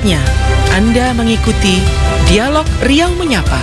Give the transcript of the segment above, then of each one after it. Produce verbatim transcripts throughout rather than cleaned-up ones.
Saatnya Anda mengikuti Dialog Riau Menyapa.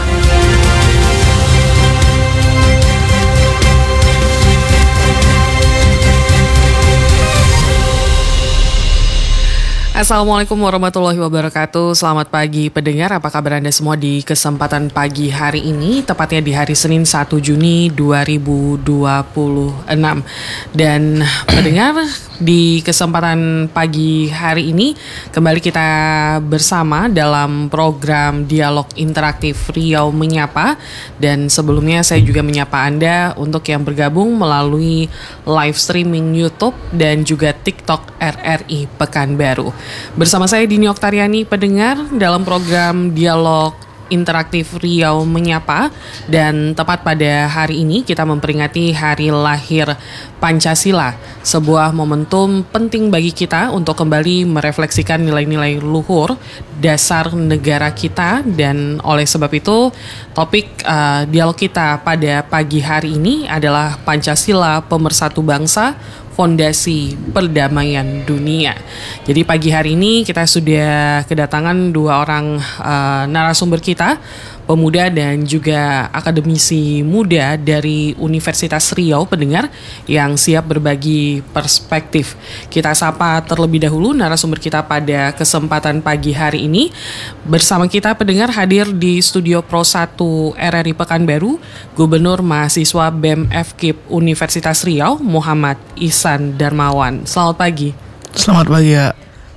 Assalamualaikum warahmatullahi wabarakatuh. Selamat pagi pendengar, apa kabar Anda semua di kesempatan pagi hari ini, tepatnya di hari Senin satu Juni dua ribu dua puluh enam. Dan pendengar, di kesempatan pagi hari ini kembali kita bersama dalam program Dialog Interaktif Riau Menyapa. Dan sebelumnya saya juga menyapa Anda untuk yang bergabung melalui live streaming YouTube dan juga TikTok R R I Pekanbaru. Bersama saya Dini Oktariani, pendengar, dalam program Dialog Interaktif Riau Menyapa. Dan tepat pada hari ini kita memperingati hari lahir Pancasila, sebuah momentum penting bagi kita untuk kembali merefleksikan nilai-nilai luhur dasar negara kita. Dan oleh sebab itu topik uh, dialog kita pada pagi hari ini adalah Pancasila Pemersatu Bangsa, Fondasi Perdamaian Dunia. Jadi pagi hari ini kita sudah kedatangan dua orang uh, narasumber kita, pemuda dan juga akademisi muda dari Universitas Riau, pendengar, yang siap berbagi perspektif. Kita sapa terlebih dahulu narasumber kita pada kesempatan pagi hari ini. Bersama kita pendengar hadir di Studio Pro satu R R I Pekanbaru, Gubernur Mahasiswa B E M F K I P Universitas Riau, Muhammad Ihsan Darmawan. Selamat pagi. Selamat pagi ya.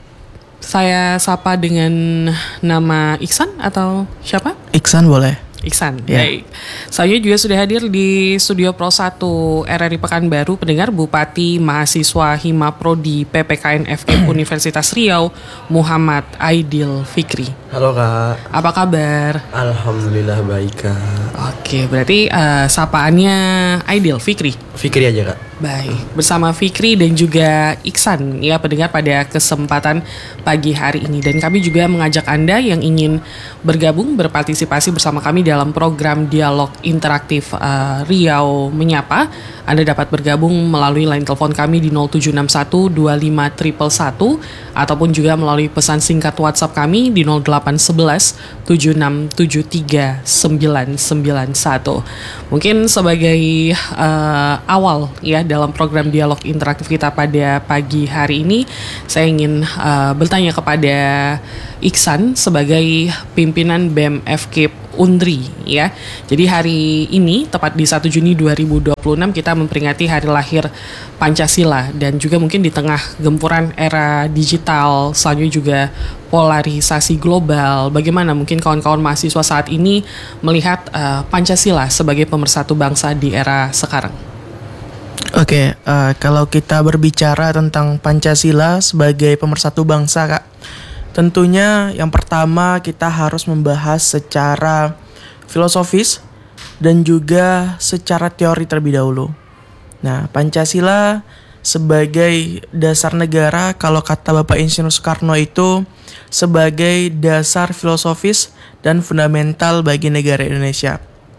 Saya sapa dengan nama Ihsan atau siapa? Ihsan boleh. Ihsan, yeah. Baik. Saya juga sudah hadir di Studio Pro satu R R I Pekanbaru, pendengar, Bupati Mahasiswa Hima Prodi P P K N F K I P Universitas Riau, Muhammad Aidil Fikri. Halo Kak. Apa kabar? Alhamdulillah baik Kak. Oke, berarti uh, sapaannya Aidil Fikri. Fikri aja Kak. Baik, bersama Fikri dan juga Ihsan ya pendengar pada kesempatan pagi hari ini. Dan kami juga mengajak Anda yang ingin bergabung, berpartisipasi bersama kami dalam program Dialog Interaktif uh, Riau Menyapa. Anda dapat bergabung melalui line telepon kami di nol tujuh enam satu dua lima satu satu satu ataupun juga melalui pesan singkat WhatsApp kami di nol delapan satu satu tujuh enam tujuh tiga sembilan sembilan satu. Mungkin sebagai uh, awal ya dalam program Dialog Interaktif kita pada pagi hari ini, saya ingin uh, bertanya kepada Ihsan sebagai pimpinan B E M F K I P Undri ya. Jadi hari ini tepat di satu Juni dua ribu dua puluh enam kita memperingati hari lahir Pancasila, dan juga mungkin di tengah gempuran era digital, selanjutnya juga polarisasi global, bagaimana mungkin kawan-kawan mahasiswa saat ini melihat uh, Pancasila sebagai pemersatu bangsa di era sekarang? Oke, okay, uh, kalau kita berbicara tentang Pancasila sebagai pemersatu bangsa, Kak, tentunya yang pertama kita harus membahas secara filosofis dan juga secara teori terlebih dahulu. Nah, Pancasila sebagai dasar negara, kalau kata Bapak Insinyur Soekarno itu sebagai dasar filosofis dan fundamental bagi negara Indonesia.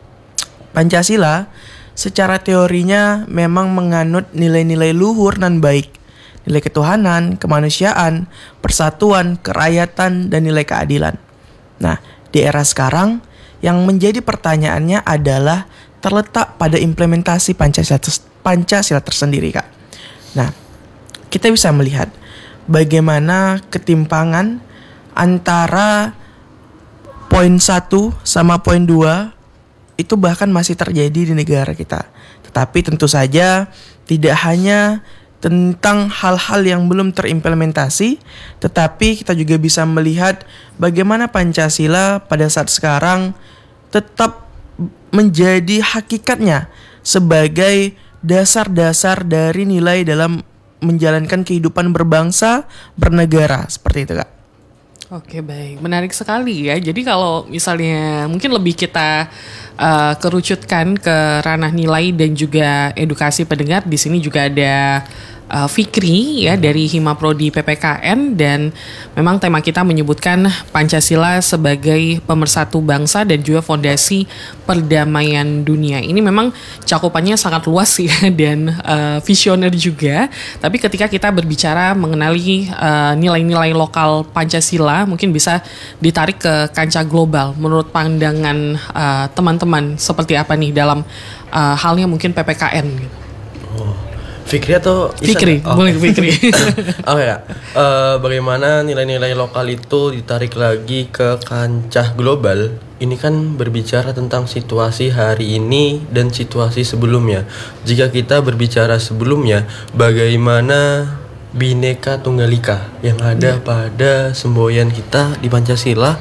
Pancasila secara teorinya memang menganut nilai-nilai luhur dan baik, nilai ketuhanan, kemanusiaan, persatuan, kerakyatan, dan nilai keadilan. Nah, di era sekarang yang menjadi pertanyaannya adalah terletak pada implementasi Pancasila, Pancasila tersendiri, Kak. Nah, kita bisa melihat bagaimana ketimpangan antara poin satu sama poin dua itu bahkan masih terjadi di negara kita. Tetapi tentu saja tidak hanya tentang hal-hal yang belum terimplementasi, tetapi kita juga bisa melihat bagaimana Pancasila pada saat sekarang tetap menjadi hakikatnya sebagai dasar-dasar dari nilai dalam menjalankan kehidupan berbangsa, bernegara, seperti itu, Kak. Oke, baik, menarik sekali ya. Jadi kalau misalnya mungkin lebih kita uh, kerucutkan ke ranah nilai dan juga edukasi pendengar, di sini juga ada uh, Fikri ya dari Himaprodi P P K N, dan memang tema kita menyebutkan Pancasila sebagai pemersatu bangsa dan juga fondasi perdamaian dunia. Ini memang cakupannya sangat luas ya dan uh, visioner juga. Tapi ketika kita berbicara mengenali uh, nilai-nilai lokal Pancasila, mungkin bisa ditarik ke kancah global. Menurut pandangan uh, teman-teman seperti apa nih dalam uh, halnya mungkin P P K N gitu. Oh, Fikri atau Isan? Fikri, Oh. boleh Fikri. Oh ya, uh, bagaimana nilai-nilai lokal itu ditarik lagi ke kancah global? Ini kan berbicara tentang situasi hari ini dan situasi sebelumnya. Jika kita berbicara sebelumnya, bagaimana Bhinneka Tunggal Ika yang ada pada semboyan kita di Pancasila,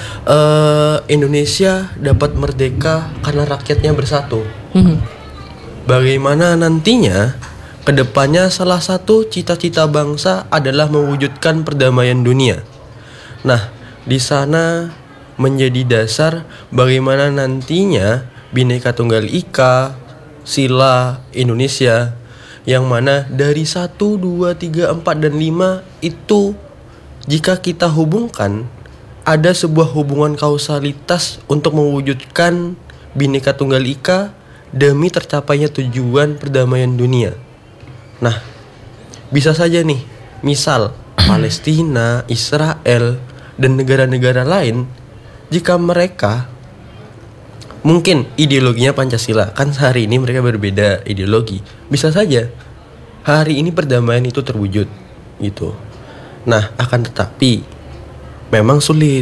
uh, Indonesia dapat merdeka karena rakyatnya bersatu. Mhm. Bagaimana nantinya kedepannya salah satu cita-cita bangsa adalah mewujudkan perdamaian dunia. Nah, di sana menjadi dasar bagaimana nantinya Bhinneka Tunggal Ika, Sila Indonesia, yang mana dari satu, dua, tiga, empat, dan lima itu jika kita hubungkan ada sebuah hubungan kausalitas untuk mewujudkan Bhinneka Tunggal Ika demi tercapainya tujuan perdamaian dunia. Nah, bisa saja nih, misal Palestina, Israel, dan negara-negara lain, jika mereka mungkin ideologinya Pancasila, kan hari ini mereka berbeda ideologi, bisa saja hari ini perdamaian itu terwujud gitu. Nah, akan tetapi memang sulit.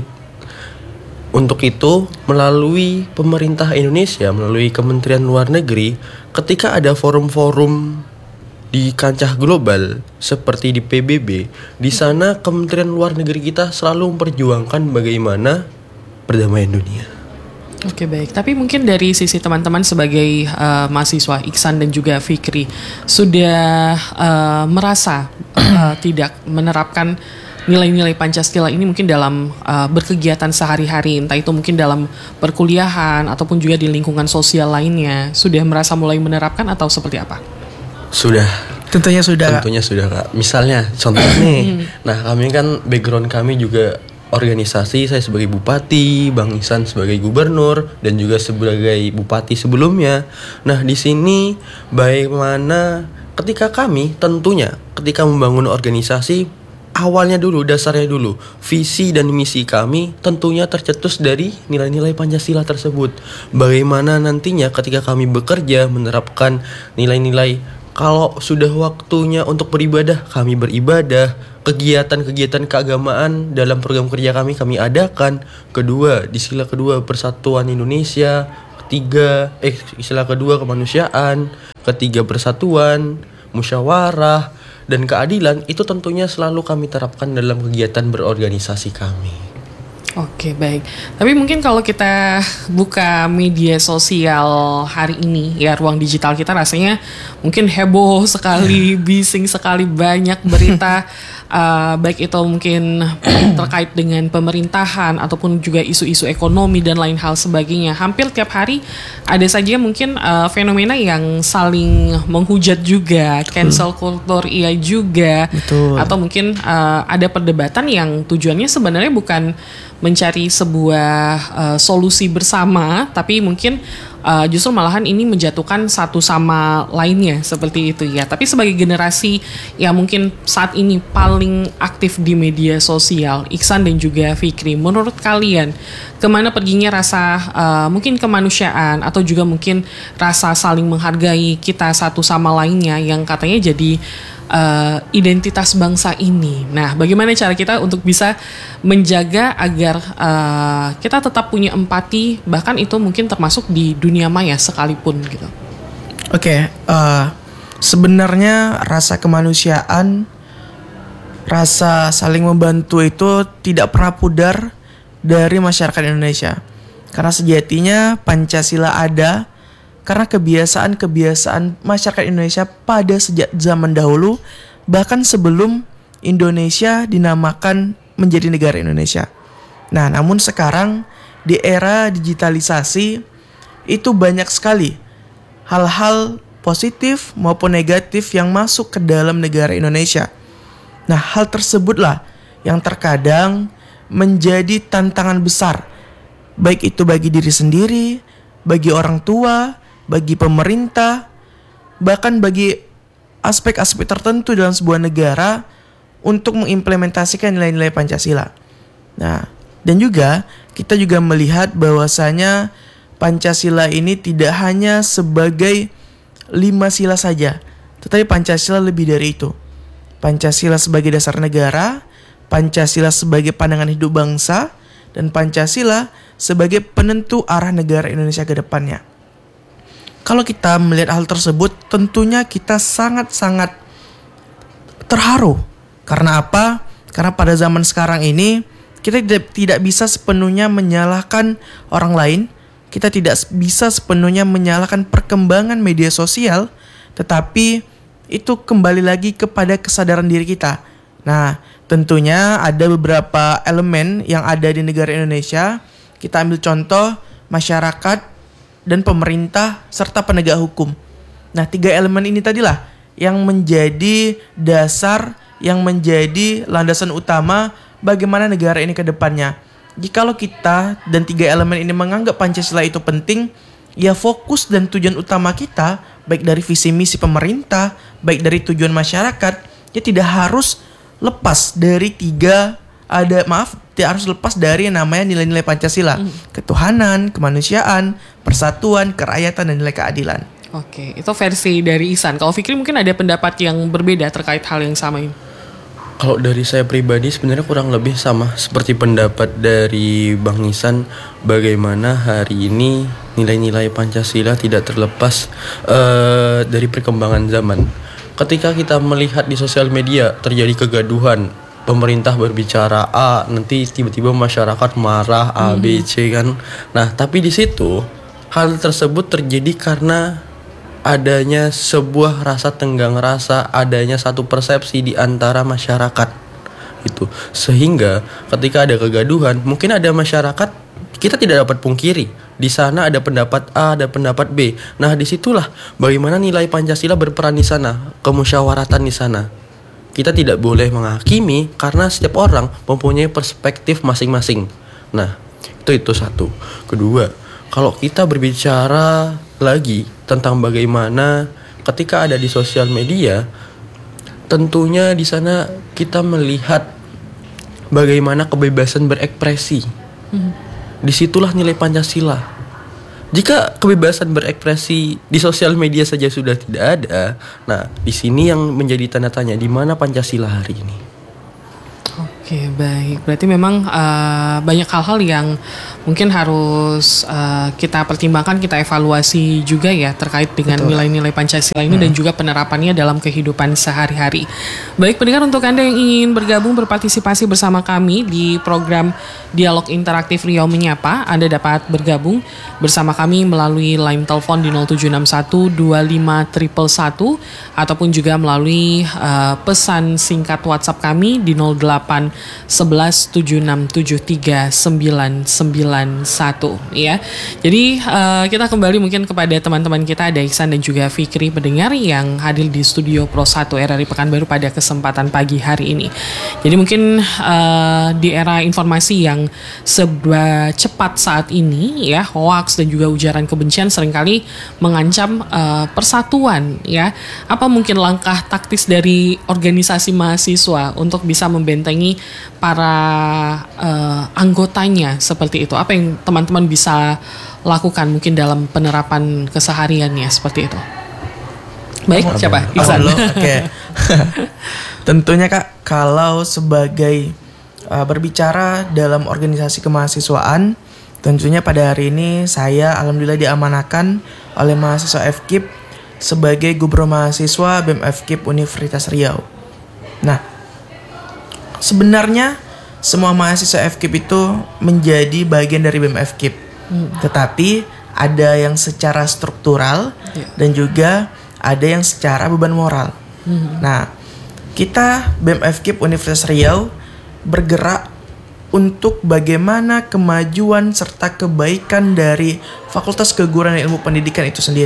Untuk itu, melalui pemerintah Indonesia, melalui Kementerian Luar Negeri, ketika ada forum-forum di kancah global seperti di P B B, di sana Kementerian Luar Negeri kita selalu memperjuangkan bagaimana perdamaian dunia. Oke, baik, tapi mungkin dari sisi teman-teman sebagai uh, mahasiswa Iksan dan juga Fikri sudah uh, merasa uh, tidak menerapkan nilai-nilai Pancasila ini mungkin dalam uh, berkegiatan sehari-hari, entah itu mungkin dalam perkuliahan ataupun juga di lingkungan sosial lainnya, sudah merasa mulai menerapkan atau seperti apa? Sudah. Tentunya sudah. Tentunya sudah, Kak. Misalnya contoh nih. Nah, kami kan background kami juga organisasi, saya sebagai bupati, Bang Ihsan sebagai gubernur, dan juga sebagai bupati sebelumnya. Nah, di sini bagaimana ketika kami tentunya ketika membangun organisasi, awalnya dulu, dasarnya dulu, visi dan misi kami tentunya tercetus dari nilai-nilai Pancasila tersebut. Bagaimana nantinya ketika kami bekerja menerapkan nilai-nilai, kalau sudah waktunya untuk beribadah, kami beribadah. Kegiatan-kegiatan keagamaan dalam program kerja kami, kami adakan. Kedua, di sila kedua Persatuan Indonesia. Ketiga, eh sila kedua kemanusiaan. Ketiga persatuan, musyawarah, dan keadilan, itu tentunya selalu kami terapkan dalam kegiatan berorganisasi kami. Oke, baik. Tapi mungkin kalau kita buka media sosial hari ini, ya ruang digital kita rasanya mungkin heboh sekali, bising sekali, banyak berita uh, baik itu mungkin terkait dengan pemerintahan ataupun juga isu-isu ekonomi dan lain hal sebagainya. Hampir tiap hari ada saja mungkin uh, fenomena yang saling menghujat juga, cancel culture iya juga. Betul. Atau mungkin uh, ada perdebatan yang tujuannya sebenarnya bukan mencari sebuah uh, solusi bersama, tapi mungkin uh, justru malahan ini menjatuhkan satu sama lainnya seperti itu ya. Tapi sebagai generasi yang mungkin saat ini paling aktif di media sosial, Iksan dan juga Fikri, menurut kalian kemana perginya rasa uh, mungkin kemanusiaan atau juga mungkin rasa saling menghargai kita satu sama lainnya yang katanya jadi Uh, identitas bangsa ini. Nah, bagaimana cara kita untuk bisa menjaga agar uh, kita tetap punya empati, bahkan itu mungkin termasuk di dunia maya sekalipun gitu. Oke, okay, uh, sebenarnya rasa kemanusiaan, rasa saling membantu itu tidak pernah pudar dari masyarakat Indonesia. Karena sejatinya Pancasila ada karena kebiasaan-kebiasaan masyarakat Indonesia pada sejak zaman dahulu, bahkan sebelum Indonesia dinamakan menjadi negara Indonesia. Nah, namun sekarang di era digitalisasi itu banyak sekali hal-hal positif maupun negatif yang masuk ke dalam negara Indonesia. Nah, hal tersebutlah yang terkadang menjadi tantangan besar, baik itu bagi diri sendiri, bagi orang tua, bagi pemerintah, bahkan bagi aspek-aspek tertentu dalam sebuah negara untuk mengimplementasikan nilai-nilai Pancasila. Nah, dan juga kita juga melihat bahwasanya Pancasila ini tidak hanya sebagai lima sila saja, tetapi Pancasila lebih dari itu. Pancasila sebagai dasar negara, Pancasila sebagai pandangan hidup bangsa, dan Pancasila sebagai penentu arah negara Indonesia ke depannya. Kalau kita melihat hal tersebut, tentunya kita sangat-sangat terharu. Karena apa? Karena pada zaman sekarang ini kita tidak, tidak bisa sepenuhnya menyalahkan orang lain. Kita tidak bisa sepenuhnya menyalahkan perkembangan media sosial, tetapi itu kembali lagi kepada kesadaran diri kita. Nah, tentunya ada beberapa elemen yang ada di negara Indonesia. Kita ambil contoh masyarakat dan pemerintah serta penegak hukum. Nah, tiga elemen ini tadilah yang menjadi dasar, yang menjadi landasan utama bagaimana negara ini ke depannya. Jikalau kita dan tiga elemen ini menganggap Pancasila itu penting, ya fokus dan tujuan utama kita, baik dari visi misi pemerintah, baik dari tujuan masyarakat, ya tidak harus lepas dari tiga, ada maaf, tidak harus lepas dari yang namanya nilai-nilai Pancasila. Hmm. Ketuhanan, kemanusiaan, persatuan, kerakyatan, dan nilai keadilan. Oke, itu versi dari Ihsan. Kalau Fikri mungkin ada pendapat yang berbeda terkait hal yang sama ini. Kalau dari saya pribadi sebenarnya kurang lebih sama seperti pendapat dari Bang Ihsan, bagaimana hari ini nilai-nilai Pancasila tidak terlepas uh, dari perkembangan zaman. Ketika kita melihat di sosial media terjadi kegaduhan, pemerintah berbicara A, nanti tiba-tiba masyarakat marah A, B, C kan. Nah, tapi di situ hal tersebut terjadi karena adanya sebuah rasa tenggang rasa, adanya satu persepsi di antara masyarakat itu. Sehingga ketika ada kegaduhan, mungkin ada masyarakat, kita tidak dapat pungkiri, di sana ada pendapat A, ada pendapat B. Nah, disitulah bagaimana nilai Pancasila berperan di sana, kemusyawaratan di sana. Kita tidak boleh menghakimi karena setiap orang mempunyai perspektif masing-masing. Nah, itu itu satu. Kedua, kalau kita berbicara lagi tentang bagaimana ketika ada di sosial media, tentunya di sana kita melihat bagaimana kebebasan berekspresi. Hmm. Disitulah nilai Pancasila. Jika kebebasan berekspresi di sosial media saja sudah tidak ada, nah di sini yang menjadi tanda tanya, di mana Pancasila hari ini? Oke, baik. Berarti memang uh, banyak hal-hal yang mungkin harus uh, kita pertimbangkan, kita evaluasi juga ya terkait dengan Betul. nilai-nilai Pancasila ini hmm. dan juga penerapannya dalam kehidupan sehari-hari. Baik pendengar, untuk Anda yang ingin bergabung berpartisipasi bersama kami di program Dialog Interaktif Riau Menyapa, Anda dapat bergabung bersama kami melalui line telepon di nol tujuh enam satu dua lima satu satu ataupun juga melalui uh, pesan singkat WhatsApp kami di nol delapan sebelas tujuh enam tujuh tiga sembilan sembilan satu ya. Jadi uh, kita kembali mungkin kepada teman-teman kita, ada Ihsan dan juga Fikri pendengar yang hadir di studio Pro satu R R I Pekanbaru pada kesempatan pagi hari ini. Jadi mungkin uh, di era informasi yang serba cepat saat ini ya, hoaks dan juga ujaran kebencian seringkali mengancam uh, persatuan ya. Apa mungkin langkah taktis dari organisasi mahasiswa untuk bisa membentengi para uh, anggotanya seperti itu? Apa yang teman-teman bisa lakukan mungkin dalam penerapan kesehariannya seperti itu? Baik, oh, siapa? Ihsan. Oke. Okay. Tentunya Kak, kalau sebagai uh, berbicara dalam organisasi kemahasiswaan, tentunya pada hari ini saya alhamdulillah diamanahkan oleh mahasiswa F K I P sebagai gubernur mahasiswa B E M F K I P Universitas Riau. Nah, sebenarnya semua mahasiswa F K I P itu menjadi bagian dari B E M F K I P. Hmm. Tetapi ada yang secara struktural yeah. dan juga ada yang secara beban moral. Hmm. Nah, kita B E M F K I P Universitas Riau bergerak untuk bagaimana kemajuan serta kebaikan dari Fakultas Keguruan dan Ilmu Pendidikan itu sendiri.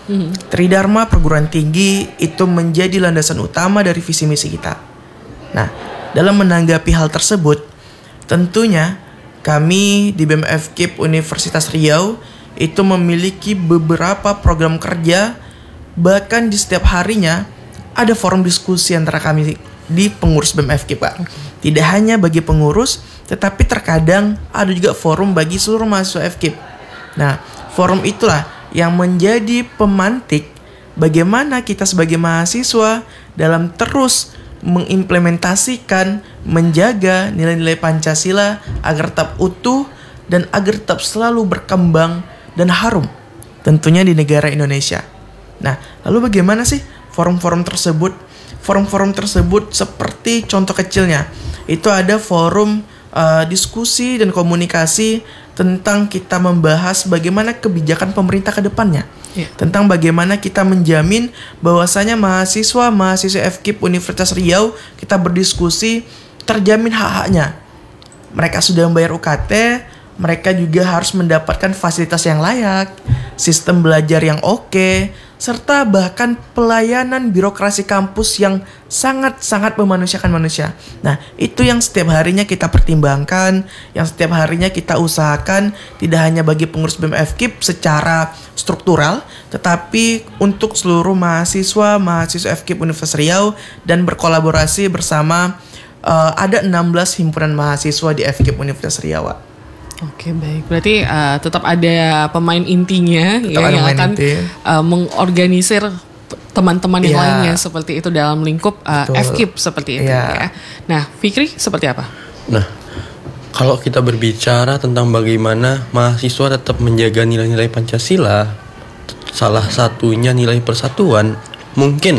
hmm. Tridharma perguruan tinggi itu menjadi landasan utama dari visi misi kita. Nah, dalam menanggapi hal tersebut, tentunya kami di B M F K I P Universitas Riau itu memiliki beberapa program kerja, bahkan di setiap harinya ada forum diskusi antara kami di pengurus B M F K I P, Pak. Okay. Tidak hanya bagi pengurus, tetapi terkadang ada juga forum bagi seluruh mahasiswa F K I P. Nah, forum itulah yang menjadi pemantik bagaimana kita sebagai mahasiswa dalam terus mengimplementasikan, menjaga nilai-nilai Pancasila agar tetap utuh dan agar tetap selalu berkembang dan harum tentunya di negara Indonesia. Nah, lalu bagaimana sih forum-forum tersebut? Forum-forum tersebut seperti contoh kecilnya, itu ada forum uh, diskusi dan komunikasi tentang kita membahas bagaimana kebijakan pemerintah ke depannya. Yeah. Tentang bagaimana kita menjamin bahwasanya mahasiswa-mahasiswa F K I P Universitas Riau kita berdiskusi terjamin hak-haknya. Mereka sudah membayar U K T, mereka juga harus mendapatkan fasilitas yang layak, sistem belajar yang oke, serta bahkan pelayanan birokrasi kampus yang sangat-sangat memanusiakan manusia. Nah, itu yang setiap harinya kita pertimbangkan, yang setiap harinya kita usahakan, tidak hanya bagi pengurus B M F K I P secara struktural, tetapi untuk seluruh mahasiswa, mahasiswa F K I P Universitas Riau, dan berkolaborasi bersama uh, ada enam belas himpunan mahasiswa di F K I P Universitas Riau. Oke, baik. Berarti uh, tetap ada pemain intinya tetap ya, yang akan inti. uh, mengorganisir teman-teman yang ya. lainnya seperti itu dalam lingkup uh, F K I P seperti itu ya. ya. Nah, Fikri seperti apa? Nah, kalau kita berbicara tentang bagaimana mahasiswa tetap menjaga nilai-nilai Pancasila, salah satunya nilai persatuan, mungkin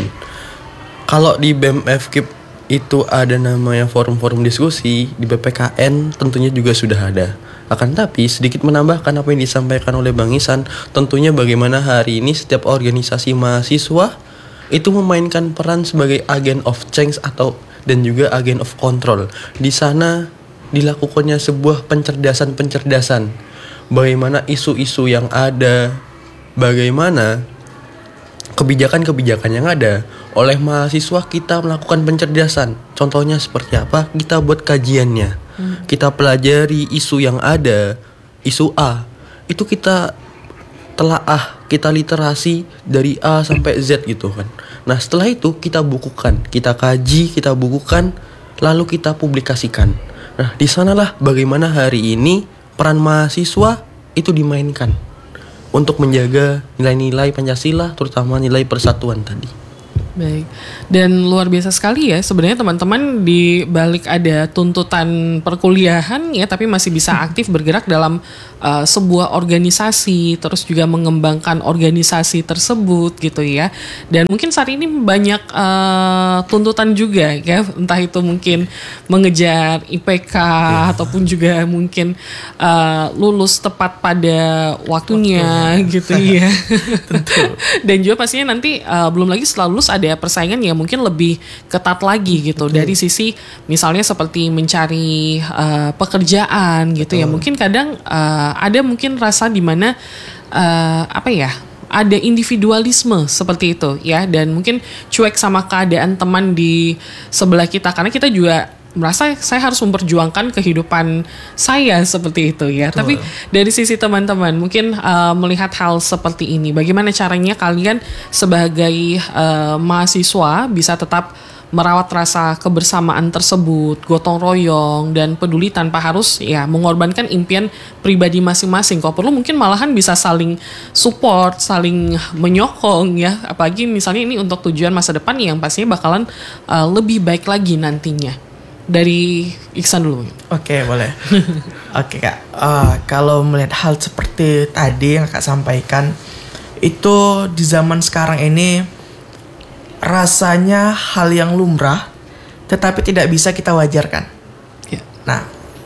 kalau di B M F K I P itu ada namanya forum-forum diskusi, di B P K N tentunya juga sudah ada. Akan tapi sedikit menambahkan apa yang disampaikan oleh Bang Ihsan, tentunya bagaimana hari ini setiap organisasi mahasiswa itu memainkan peran sebagai agent of change atau dan juga agent of control. Di sana dilakukannya sebuah pencerdasan-pencerdasan. Bagaimana isu-isu yang ada, bagaimana kebijakan-kebijakan yang ada. Oleh mahasiswa kita melakukan pencerdasan. Contohnya seperti apa? Kita buat kajiannya. Hmm. Kita pelajari isu yang ada, isu A. Itu kita telaah, kita literasi dari A sampai Z gitu kan. Nah, setelah itu kita bukukan, kita kaji, kita bukukan, lalu kita publikasikan. Nah, di sanalah bagaimana hari ini peran mahasiswa itu dimainkan untuk menjaga nilai-nilai Pancasila, terutama nilai persatuan tadi. Baik, dan luar biasa sekali ya sebenarnya teman-teman di balik ada tuntutan perkuliahan ya, tapi masih bisa aktif bergerak dalam uh, sebuah organisasi, terus juga mengembangkan organisasi tersebut gitu ya. Dan mungkin saat ini banyak uh, tuntutan juga ya, entah itu mungkin mengejar I P K ya, ataupun juga mungkin uh, lulus tepat pada waktunya Waktu. gitu ya. Tentu. Dan juga pastinya nanti uh, belum lagi setelah lulus ada persaingan yang mungkin lebih ketat lagi gitu. Betul. Dari sisi misalnya seperti mencari uh, pekerjaan gitu. Betul. Ya mungkin kadang uh, ada mungkin rasa di mana uh, apa ya, ada individualisme seperti itu ya, dan mungkin cuek sama keadaan teman di sebelah kita karena kita juga merasa saya harus memperjuangkan kehidupan saya seperti itu ya. Betul. Tapi dari sisi teman-teman mungkin uh, melihat hal seperti ini, bagaimana caranya kalian sebagai uh, mahasiswa bisa tetap merawat rasa kebersamaan tersebut, gotong royong dan peduli tanpa harus ya mengorbankan impian pribadi masing-masing. Kalau perlu mungkin malahan bisa saling support, saling menyokong ya. Apalagi misalnya ini untuk tujuan masa depan yang pastinya bakalan uh, lebih baik lagi nantinya. Dari Iksan dulu. Oke, boleh. Oke Kak, uh, kalau melihat hal seperti tadi yang Kak sampaikan, itu di zaman sekarang ini rasanya hal yang lumrah, tetapi tidak bisa kita wajarkan. Ya. Nah,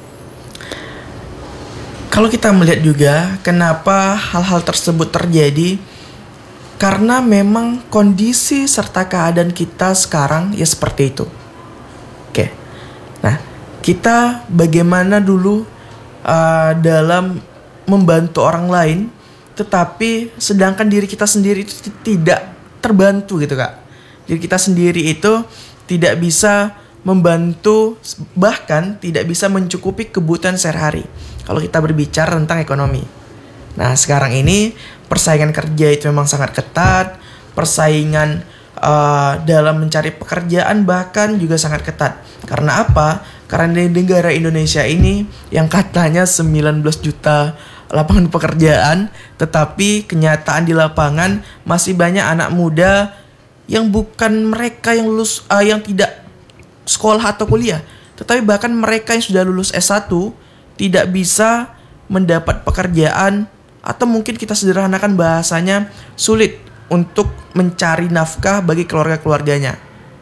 kalau kita melihat juga kenapa hal-hal tersebut terjadi, karena memang kondisi serta keadaan kita sekarang ya seperti itu. Oke. Nah, kita bagaimana dulu uh, dalam membantu orang lain, tetapi sedangkan diri kita sendiri itu tidak terbantu gitu Kak. Diri kita sendiri itu tidak bisa membantu, bahkan tidak bisa mencukupi kebutuhan sehari-hari kalau kita berbicara tentang ekonomi. Nah sekarang ini persaingan kerja itu memang sangat ketat, persaingan uh, dalam mencari pekerjaan bahkan juga sangat ketat. Karena apa? Karena di negara Indonesia ini yang katanya sembilan belas juta lapangan pekerjaan, tetapi kenyataan di lapangan masih banyak anak muda yang bukan mereka yang lulus, uh, yang tidak sekolah atau kuliah, tetapi bahkan mereka yang sudah lulus S satu tidak bisa mendapat pekerjaan, atau mungkin kita sederhanakan bahasanya sulit untuk mencari nafkah bagi keluarga-keluarganya.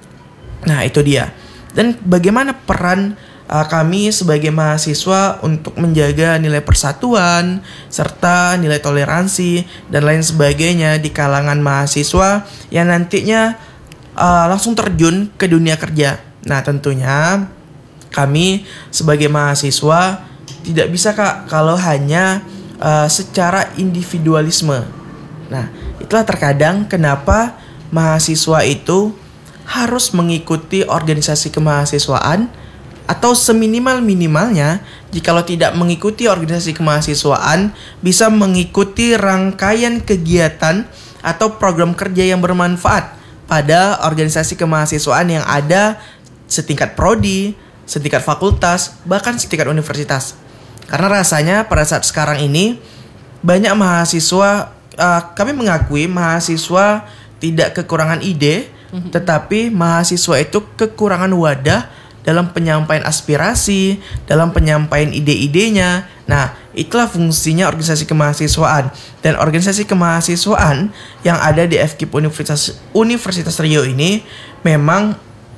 Nah itu dia. Dan bagaimana peran uh, kami sebagai mahasiswa untuk menjaga nilai persatuan serta nilai toleransi dan lain sebagainya di kalangan mahasiswa yang nantinya uh, langsung terjun ke dunia kerja. Nah tentunya kami sebagai mahasiswa tidak bisa Kak kalau hanya uh, secara individualisme. Nah itulah terkadang kenapa mahasiswa itu harus mengikuti organisasi kemahasiswaan, atau seminimal-minimalnya jikalau tidak mengikuti organisasi kemahasiswaan bisa mengikuti rangkaian kegiatan atau program kerja yang bermanfaat pada organisasi kemahasiswaan yang ada setingkat prodi, setingkat fakultas, bahkan setingkat universitas. Karena rasanya pada saat sekarang ini banyak mahasiswa, uh, kami mengakui mahasiswa tidak kekurangan ide, mm-hmm. tetapi mahasiswa itu kekurangan wadah dalam penyampaian aspirasi, dalam penyampaian ide-idenya. Nah, itulah fungsinya organisasi kemahasiswaan. Dan organisasi kemahasiswaan yang ada di F K I P Universitas, Universitas Riau ini memang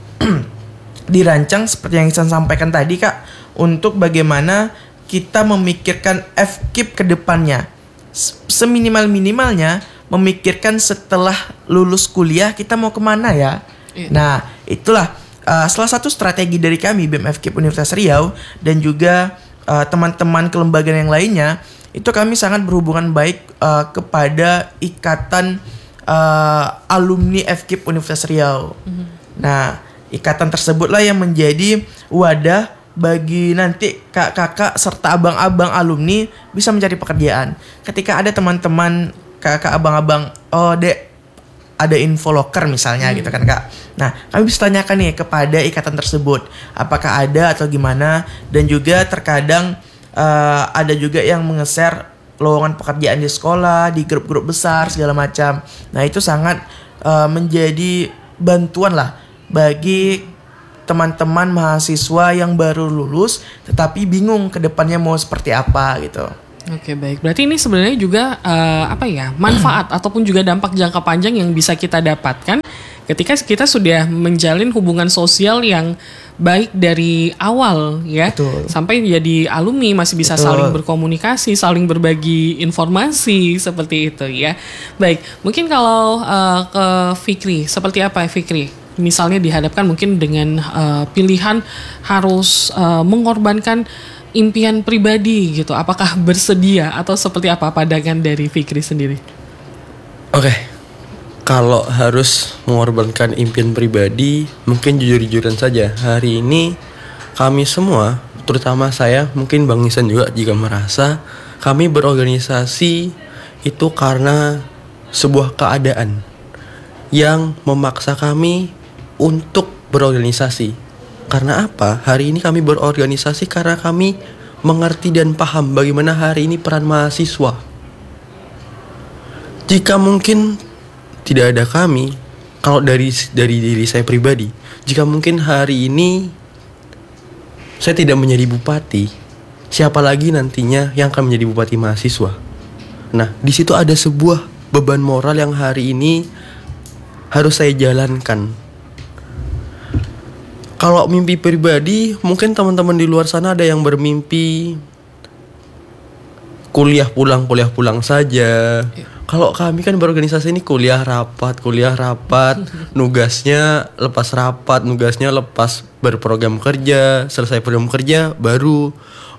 dirancang seperti yang saya sampaikan tadi Kak, untuk bagaimana kita memikirkan F K I P ke depannya. Seminimal-minimalnya memikirkan setelah lulus kuliah kita mau kemana ya. Iya. Nah itulah uh, salah satu strategi dari kami B E M F K I P Universitas Riau dan juga uh, teman-teman kelembagaan yang lainnya. Itu kami sangat berhubungan baik uh, kepada ikatan uh, alumni F K I P Universitas Riau. Mm-hmm. Nah ikatan tersebutlah yang menjadi wadah bagi nanti kakak-kakak serta abang-abang alumni bisa mencari pekerjaan. Ketika ada teman-teman kakak abang-abang, oh dek ada info loker misalnya hmm. gitu kan Kak. Nah kami bisa tanyakan nih kepada ikatan tersebut apakah ada atau gimana. Dan juga terkadang uh, ada juga yang menge-share lowongan pekerjaan di sekolah, di grup-grup besar segala macam. Nah itu sangat uh, menjadi bantuan lah bagi teman-teman mahasiswa yang baru lulus tetapi bingung ke depannya mau seperti apa gitu. Oke baik, berarti ini sebenarnya juga uh, apa ya manfaat ataupun juga dampak jangka panjang yang bisa kita dapatkan ketika kita sudah menjalin hubungan sosial yang baik dari awal ya. Betul. Sampai jadi alumni masih bisa Betul. Saling berkomunikasi, saling berbagi informasi seperti itu ya. Baik, mungkin kalau uh, ke Fikri seperti apa Fikri? Misalnya dihadapkan mungkin dengan uh, pilihan harus uh, mengorbankan impian pribadi gitu. Apakah bersedia atau seperti apa pandangan dari Fikri sendiri? Oke. Okay. Kalau harus mengorbankan impian pribadi, mungkin jujur-jujuran saja. Hari ini kami semua, terutama saya, mungkin Bang Nisan juga jika merasa kami berorganisasi itu karena sebuah keadaan yang memaksa kami untuk berorganisasi. Karena apa? Hari ini kami berorganisasi karena kami mengerti dan paham bagaimana hari ini peran mahasiswa. Jika mungkin tidak ada kami, kalau dari dari diri saya pribadi, jika mungkin hari ini saya tidak menjadi bupati, siapa lagi nantinya yang akan menjadi bupati mahasiswa? Nah, di situ ada sebuah beban moral yang hari ini harus saya jalankan. Kalau mimpi pribadi, mungkin teman-teman di luar sana ada yang bermimpi kuliah pulang, kuliah pulang saja. Ya. Kalau kami kan berorganisasi ini kuliah rapat, kuliah rapat, nugasnya lepas rapat, nugasnya lepas berprogram kerja, selesai program kerja, baru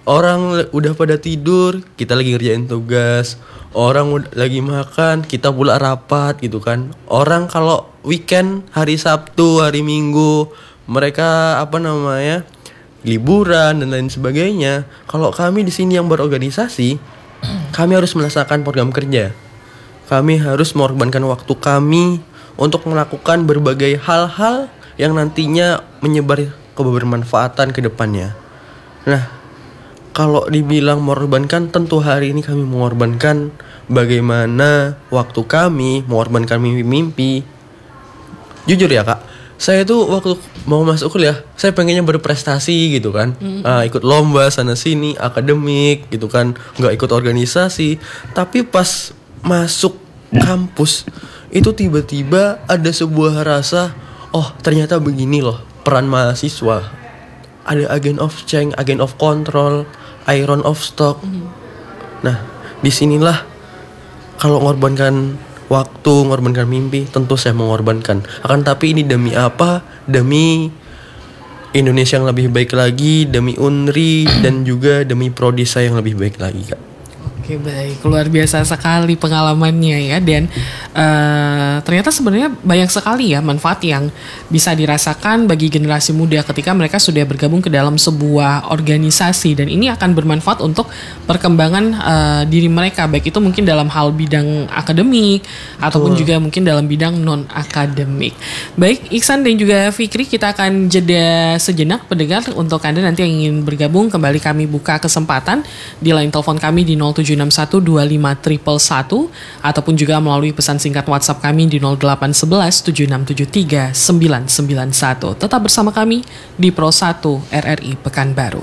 Orang udah pada tidur, kita lagi ngerjain tugas. Orang udah lagi makan, kita pula rapat gitu kan. Orang kalau weekend, hari Sabtu, hari Minggu, mereka apa namanya liburan dan lain sebagainya. Kalau kami di sini yang berorganisasi, kami harus melaksanakan program kerja. Kami harus mengorbankan waktu kami untuk melakukan berbagai hal-hal yang nantinya menyebar kebermanfaatan ke depannya. Nah, kalau dibilang mengorbankan, tentu hari ini kami mengorbankan bagaimana waktu kami, mengorbankan mimpi-mimpi. Jujur ya kak, saya tuh waktu mau masuk kuliah, saya pengennya berprestasi gitu kan. Mm-hmm. uh, Ikut lomba sana sini, akademik gitu kan, gak ikut organisasi. Tapi pas masuk kampus, itu tiba-tiba ada sebuah rasa, oh ternyata begini loh peran mahasiswa. Ada agent of change, agent of control, iron of stock. Mm-hmm. Nah, disinilah kalau mengorbankan waktu, mengorbankan mimpi, tentu saya mengorbankan. Akan tapi ini demi apa? Demi Indonesia yang lebih baik lagi, demi U N R I, dan juga demi prodi saya yang lebih baik lagi, Kak. Oke, baik, luar biasa sekali pengalamannya ya. Dan uh, ternyata sebenarnya banyak sekali ya manfaat yang bisa dirasakan bagi generasi muda ketika mereka sudah bergabung ke dalam sebuah organisasi. Dan ini akan bermanfaat untuk perkembangan uh, diri mereka, baik itu mungkin dalam hal bidang akademik ataupun juga mungkin dalam bidang non akademik. Baik, Iksan dan juga Fikri, kita akan jeda sejenak pendengar. Untuk Anda nanti yang ingin bergabung, kembali kami buka kesempatan di line telepon kami di nol tujuh enam satu dua lima satu satu ataupun juga melalui pesan singkat WhatsApp kami di nol delapan satu satu tujuh enam tujuh tiga sembilan sembilan satu. Tetap bersama kami di Pro satu R R I Pekanbaru.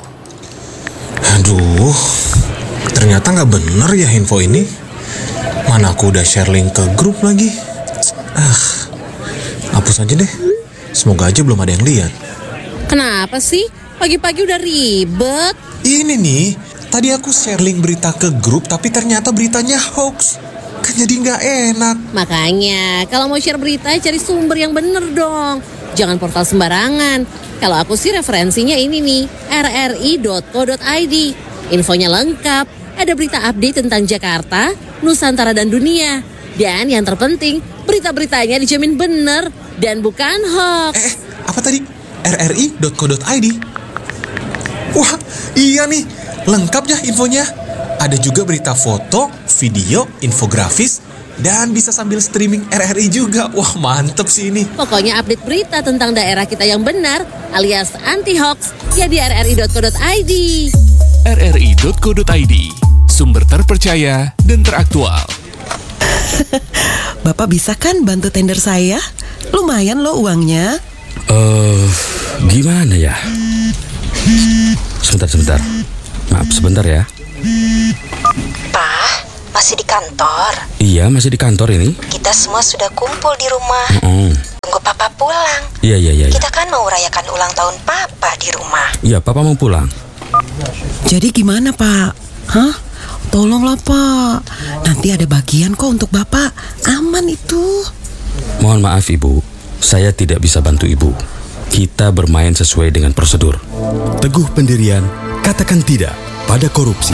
Aduh, ternyata nggak bener ya info ini. Mana aku udah share link ke grup lagi. Ah, hapus aja deh. Semoga aja belum ada yang lihat. Kenapa sih? Pagi-pagi udah ribet. Ini nih, tadi aku share link berita ke grup, tapi ternyata beritanya hoax. Kan jadi nggak enak. Makanya, kalau mau share berita, cari sumber yang bener dong. Jangan portal sembarangan. Kalau aku sih referensinya ini nih, r r i dot co dot i d. Infonya lengkap, ada berita update tentang Jakarta, Nusantara, dan dunia. Dan yang terpenting, berita-beritanya dijamin bener dan bukan hoax. Eh, apa tadi? r r i dot co dot i d. Wah, iya nih. Lengkap ya infonya. Ada juga berita foto, video, infografis, dan bisa sambil streaming R R I juga. Wah, mantep sih ini. Pokoknya update berita tentang daerah kita yang benar alias anti-hoax ya di r r i dot co dot i d. r r i dot co dot i d, sumber terpercaya dan teraktual. Bapak bisa kan bantu tender saya? Lumayan loh uangnya. Eh, uh, gimana ya? Sebentar-sebentar. Maaf sebentar ya. Pak, masih di kantor? Iya, masih di kantor ini. Kita semua sudah kumpul di rumah. Mm-mm. Tunggu Papa pulang. Iya, iya, iya. Kita kan mau rayakan ulang tahun Papa di rumah. Iya, Papa mau pulang. Jadi gimana, Pak? Hah? Tolonglah, Pak. Nanti ada bagian kok untuk Bapak. Aman itu. Mohon maaf, Ibu. Saya tidak bisa bantu Ibu. Kita bermain sesuai dengan prosedur. Teguh pendirian, katakan tidak pada korupsi.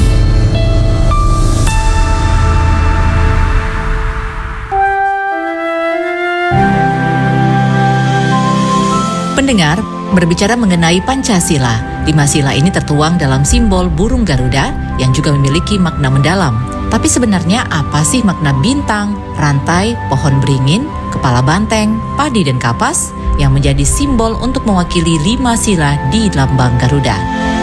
Pendengar, berbicara mengenai Pancasila, lima sila ini tertuang dalam simbol burung Garuda yang juga memiliki makna mendalam. Tapi sebenarnya apa sih makna bintang, rantai, pohon beringin, kepala banteng, padi dan kapas yang menjadi simbol untuk mewakili lima sila di lambang Garuda?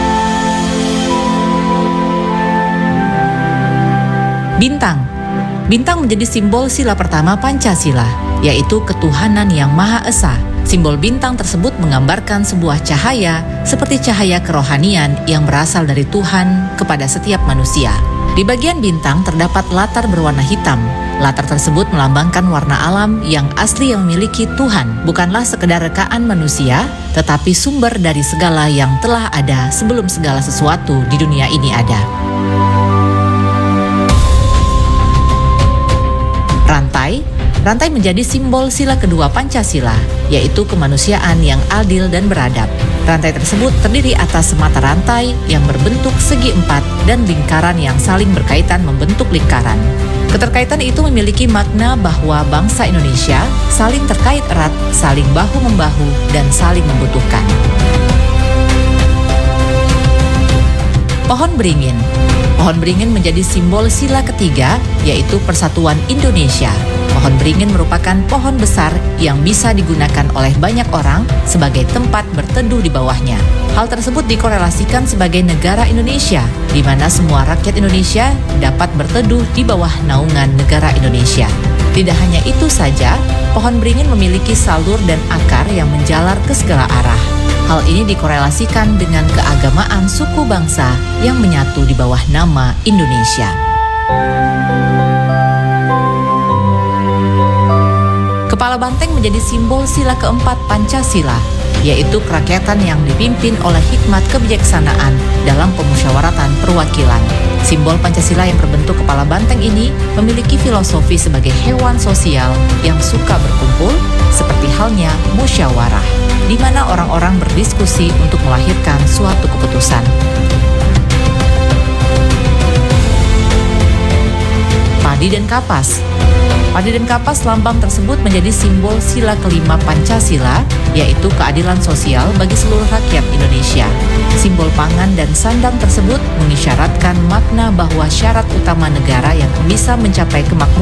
Bintang. Bintang menjadi simbol sila pertama Pancasila, yaitu ketuhanan yang Maha Esa. Simbol bintang tersebut menggambarkan sebuah cahaya seperti cahaya kerohanian yang berasal dari Tuhan kepada setiap manusia. Di bagian bintang terdapat latar berwarna hitam. Latar tersebut melambangkan warna alam yang asli yang memiliki Tuhan, bukanlah sekedar rekaan manusia, tetapi sumber dari segala yang telah ada sebelum segala sesuatu di dunia ini ada. Rantai. Rantai menjadi simbol sila kedua Pancasila, yaitu kemanusiaan yang adil dan beradab. Rantai tersebut terdiri atas semata rantai yang berbentuk segi empat dan lingkaran yang saling berkaitan membentuk lingkaran. Keterkaitan itu memiliki makna bahwa bangsa Indonesia saling terkait erat, saling bahu-membahu, dan saling membutuhkan. Pohon beringin. Pohon beringin menjadi simbol sila ketiga, yaitu persatuan Indonesia. Pohon beringin merupakan pohon besar yang bisa digunakan oleh banyak orang sebagai tempat berteduh di bawahnya. Hal tersebut dikorelasikan sebagai negara Indonesia, di mana semua rakyat Indonesia dapat berteduh di bawah naungan negara Indonesia. Tidak hanya itu saja, pohon beringin memiliki salur dan akar yang menjalar ke segala arah. Hal ini dikorelasikan dengan keagamaan suku bangsa yang menyatu di bawah nama Indonesia. Kepala banteng menjadi simbol sila keempat Pancasila, yaitu kerakyatan yang dipimpin oleh hikmat kebijaksanaan dalam pemusyawaratan perwakilan. Simbol Pancasila yang berbentuk kepala banteng ini memiliki filosofi sebagai hewan sosial yang suka berkumpul, seperti halnya musyawarah, di mana orang-orang berdiskusi untuk melahirkan suatu keputusan. Padi dan kapas. Padi dan kapas lambang tersebut menjadi simbol sila kelima Pancasila, yaitu keadilan sosial bagi seluruh rakyat Indonesia. Simbol pangan dan sandang tersebut mengisyaratkan makna bahwa syarat utama negara yang bisa mencapai kemakmuran